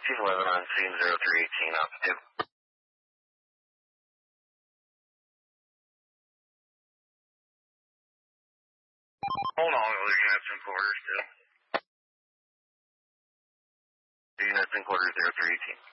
She's 11 on scene 0318 operative. Hold on, other units in quarters, too. Units in quarters 0318.